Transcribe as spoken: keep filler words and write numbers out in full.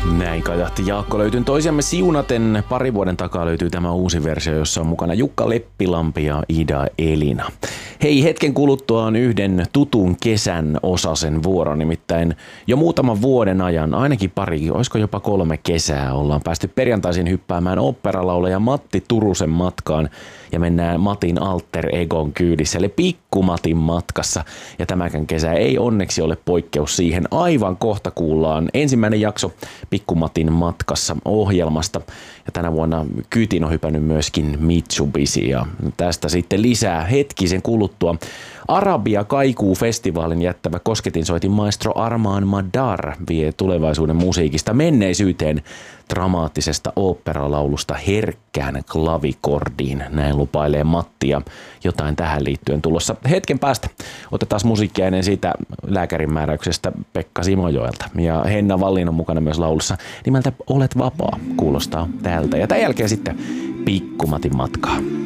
Näin kajahti Jaakko löytyn toisiamme siunaten. Pari vuoden takaa löytyy tämä uusi versio, jossa on mukana Jukka Leppilampi ja Ida Elina. Hei, hetken kuluttua on yhden tutun kesän osasen vuoro, nimittäin jo muutaman vuoden ajan, ainakin pari, olisiko jopa kolme kesää, ollaan päästy perjantaisin hyppäämään oopperalaulaja Matti Turusen matkaan ja mennään Matin alter egon kyydissä, eli Pikku Matin matkassa. Ja tämäkään kesä ei onneksi ole poikkeus siihen. Aivan kohta kuullaan ensimmäinen jakso Pikku Matin matkassa -ohjelmasta. Ja tänä vuonna kyytiin on hypännyt myöskin Mitsubishi ja tästä sitten lisää hetkisen kuluttua. Arabia Kaikuu-festivaalin jättävä kosketinsoitin maestro Armaan Madar vie tulevaisuuden musiikista menneisyyteen dramaattisesta oopperalaulusta herkkään klavikordiin. Näin lupailee Matti ja jotain tähän liittyen tulossa hetken päästä. Otetaan musiikkia ennen siitä lääkärin määräyksestä Pekka Simojoelta. Ja Henna Wallin on mukana myös laulussa nimeltä Olet vapaa. Kuulostaa tältä. Ja tämän jälkeen sitten Pikku Matin matkaa.